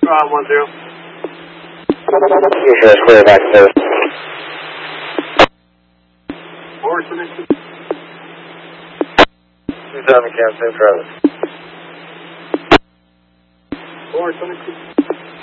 Yes, clear back there. 2,000 Cam, same Travis. 422.